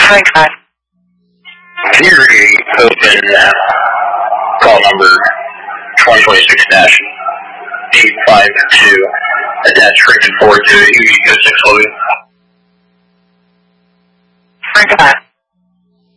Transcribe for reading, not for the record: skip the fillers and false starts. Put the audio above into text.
Fury open, call number 2026-852, attached freaking forward to Eco 6 Lobby.